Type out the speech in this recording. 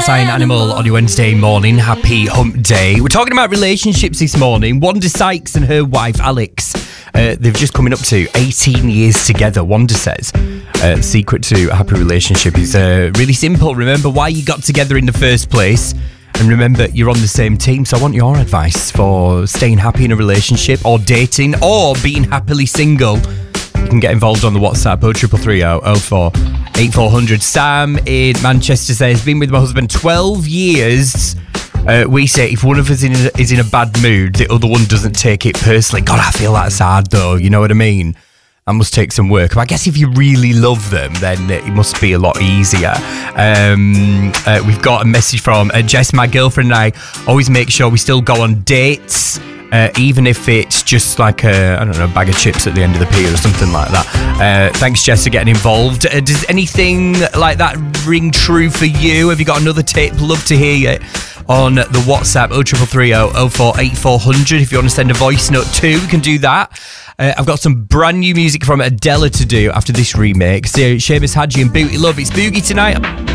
That's Iron Animal on your Wednesday morning. Happy hump day. We're talking about relationships this morning. Wanda Sykes and her wife Alex, they've just coming up to 18 years together. Wanda says the secret to a happy relationship is really simple. Remember why you got together in the first place. And remember, you're on the same team. So I want your advice for staying happy in a relationship or dating or being happily single. You can get involved on the WhatsApp 0330 04 8400. Sam in Manchester says, been with my husband 12 years. We say if one of us is in a bad mood, the other one doesn't take it personally. God, I feel that's hard though. You know what I mean? That must take some work. But I guess if you really love them, then it must be a lot easier. We've got a message from Jess. My girlfriend and I always make sure we still go on dates, even if it's just like a bag of chips at the end of the pier or something like that. Thanks, Jess, for getting involved. Does anything like that ring true for you? Have you got another tip? Love to hear it on the WhatsApp 0330 04 8400. If you want to send a voice note too, you can do that. I've got some brand new music from Adele to do after this remix. Seamus Haji and Booty Love. It's Boogie tonight.